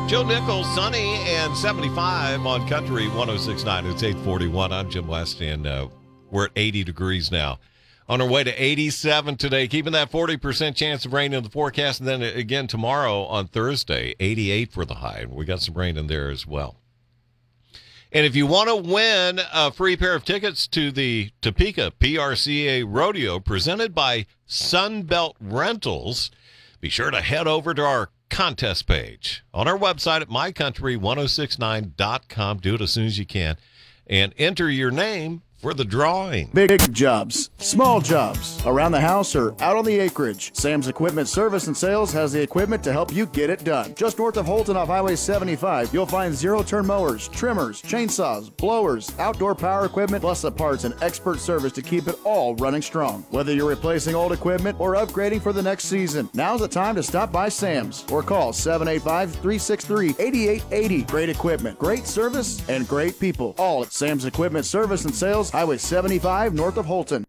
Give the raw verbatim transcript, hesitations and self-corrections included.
Joe Nichols, sunny and seventy-five on Country one oh six point nine. It's eight forty-one. I'm Jim West, and uh, we're at eighty degrees now. On our way to eighty-seven today, keeping that forty percent chance of rain in the forecast. And then again tomorrow on Thursday, eighty-eight for the high. We got some rain in there as well. And if you want to win a free pair of tickets to the Topeka P R C A Rodeo presented by Sunbelt Rentals, be sure to head over to our contest page on our website at my country ten sixty-nine dot com. Do it as soon as you can and enter your name for the drawing. Big jobs, small jobs, around the house or out on the acreage. Sam's Equipment Service and Sales has the equipment to help you get it done. Just north of Holton off Highway seventy-five, you'll find zero-turn mowers, trimmers, chainsaws, blowers, outdoor power equipment, plus the parts and expert service to keep it all running strong. Whether you're replacing old equipment or upgrading for the next season, now's the time to stop by Sam's or call seven eight five, three six three, eight eight eight zero. Great equipment, great service, and great people. All at Sam's Equipment Service and Sales, Highway seventy-five, north of Holton.